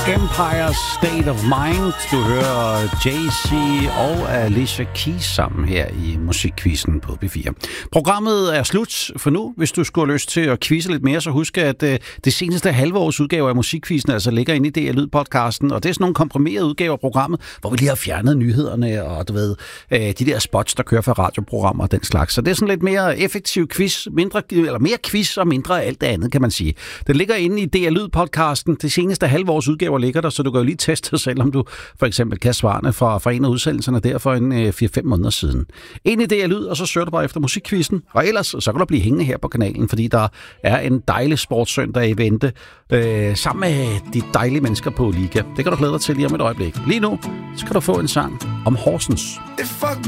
Empire State of Mind. Du hører Jay-Z og Alicia Keys sammen her i Musikquizzen på P4. Programmet er slut for nu. Hvis du skulle have lyst til at quizze lidt mere, så husk, at det seneste halve års udgave af Musikquizzen altså ligger inde i DR Lyd-podcasten, og det er sådan nogle komprimerede udgaver af programmet, hvor vi lige har fjernet nyhederne og du ved, de der spots, der kører for radioprogrammer og den slags. Så det er sådan lidt mere effektiv quiz, mere quiz og mindre af alt det andet, kan man sige. Den ligger inde i DR Lyd-podcasten. Det seneste halve års udgaver ligger der, så du kan jo lige teste dig selv, om du for eksempel kan svarene fra en af udsendelserne der for en 4-5 måneder siden. Ind i DR Lyd, og så søger du bare efter Musikquizzen. Og ellers så kan du blive hængende her på kanalen, fordi der er en dejlig sportssøndag i vente sammen med de dejlige mennesker på Liga. Det kan du glæde dig til lige om et øjeblik. Lige nu så kan du få en sang om Horsens.